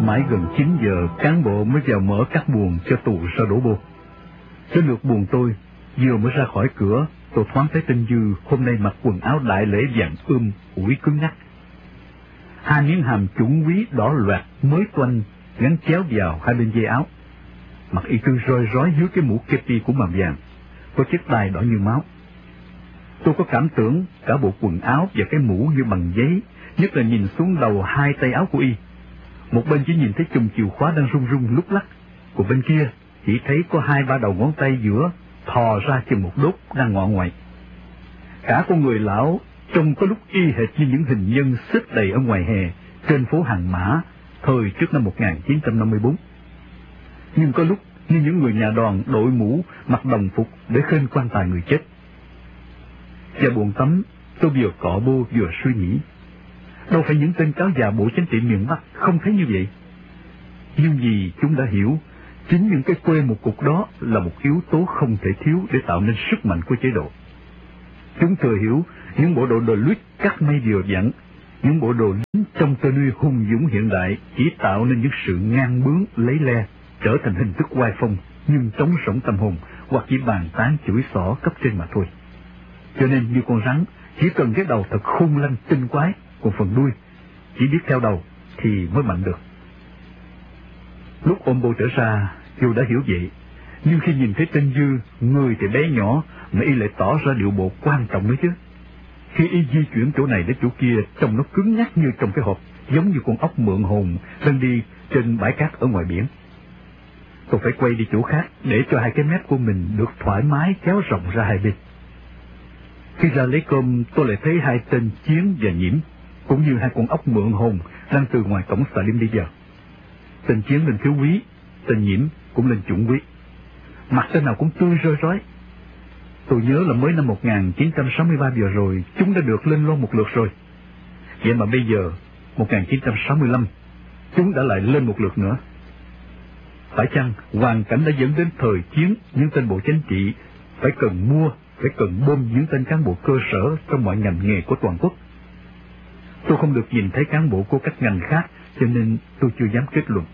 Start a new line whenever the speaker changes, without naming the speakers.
Mãi gần 9 giờ, cán bộ mới vào mở các buồng cho tù ra đổ bô. Đến lượt buồng tôi, vừa mới ra khỏi cửa, tôi thoáng thấy tên Dư hôm nay mặc quần áo đại lễ vàng ủi cứng ngắc. Hai miếng hàm chủng quý đỏ loạt mới toanh gắn chéo vào hai bên dây áo. Mặt y tư roi rói dưới cái mũ kepi của màu vàng, có chiếc tai đỏ như máu. Tôi có cảm tưởng cả bộ quần áo và cái mũ như bằng giấy, nhất là nhìn xuống đầu hai tay áo của y. Một bên chỉ nhìn thấy chùm chìa khóa đang rung rung lúc lắc, còn bên kia chỉ thấy có 2-3 đầu ngón tay giữa thò ra chừng một đốt đang ngọ ngoại. Cả con người lão trông có lúc y hệt như những hình nhân xếp đầy ở ngoài hè trên phố Hàng Mã thời trước năm 1954. Nhưng có lúc như những người nhà đoàn đội mũ mặc đồng phục để khênh quan tài người chết. Và buồng tắm, tôi vừa cọ bô vừa suy nghĩ, đâu phải những tên cáo già Bộ Chính trị miền Bắc không thấy như vậy. Nhưng vì chúng đã hiểu, chính những cái quê một cục đó là một yếu tố không thể thiếu để tạo nên sức mạnh của chế độ. Chúng thừa hiểu những bộ đội Luít cắt may vừa vặn, những bộ đội lính trong tơ nuôi hùng dũng hiện đại chỉ tạo nên những sự ngang bướng lấy le, trở thành hình thức oai phong nhưng trống rỗng tâm hồn, hoặc chỉ bàn tán chửi xỏ cấp trên mà thôi. Cho nên như con rắn, chỉ cần cái đầu thật khôn lanh tinh quái, còn phần đuôi chỉ biết theo đầu thì mới mạnh được. Lúc ôm bô trở ra, dù đã hiểu vậy, nhưng khi nhìn thấy tên Dư, người thì bé nhỏ mà y lại tỏ ra điệu bộ quan trọng nữa chứ. Khi y di chuyển chỗ này đến chỗ kia, trông nó cứng nhắc như trong cái hộp, giống như con ốc mượn hồn đang đi trên bãi cát ở ngoài biển. Tôi phải quay đi chỗ khác để cho hai cái mép của mình được thoải mái kéo rộng ra hai bên. Khi ra lấy cơm, tôi lại thấy hai tên Chiến và Nhiễm, cũng như hai con ốc mượn hồn đang từ ngoài cổng xà lim đi vào. Tên Chiến lên thiếu quý, tên Nhiễm cũng lên chuẩn quý. Mặt tên nào cũng tươi rơi rói. Tôi nhớ là mới năm 1963 vừa rồi, chúng đã được lên lon một lượt rồi. Vậy mà bây giờ, 1965, chúng đã lại lên một lượt nữa. Phải chăng hoàn cảnh đã dẫn đến thời Chiến, những tên bộ chính trị phải cần bơm những tên cán bộ cơ sở trong mọi ngành nghề của toàn quốc? Tôi không được nhìn thấy cán bộ của các ngành khác, cho nên tôi chưa dám kết luận.